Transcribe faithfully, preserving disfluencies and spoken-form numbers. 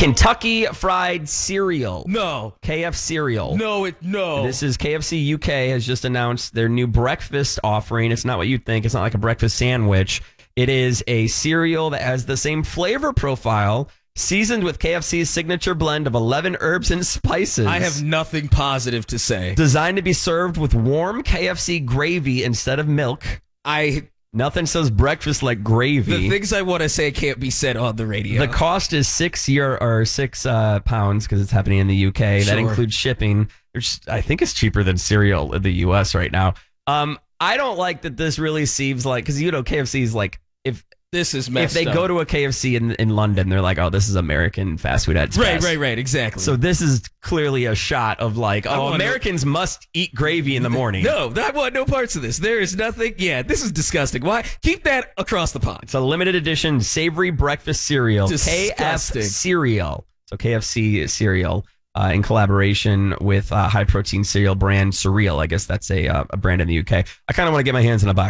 Kentucky Fried Cereal. No. K F Cereal. No, it no. This is K F C U K has just announced their new breakfast offering. It's not what you'd think. It's not like a breakfast sandwich. It is a cereal that has the same flavor profile, seasoned with K F C's signature blend of eleven herbs and spices. I have nothing positive to say. Designed to be served with warm K F C gravy instead of milk. I Nothing says breakfast like gravy. The things I want to say can't be said on the radio. The cost is six year or six uh, pounds because it's happening in the U K. Sure. That includes shipping. Which I think is cheaper than cereal in the U S right now. Um, I don't like that this really seems like, because you know K F C is like, if this is if messed they up. go to a K F C in, in London, they're like, oh, this is American fast food at its Right, best. right, right, exactly. So this is clearly a shot of like, I oh, wanna- Americans must eat gravy in the morning. No, I want no parts of this. There is nothing. Yeah, this is disgusting. Why? Keep that across the pond. It's a limited edition savory breakfast cereal. Disgusting. K F Cereal. So K F C cereal uh, in collaboration with uh, high protein cereal brand Surreal. I guess that's a, uh, a brand in the U K. I kind of want to get my hands in a box.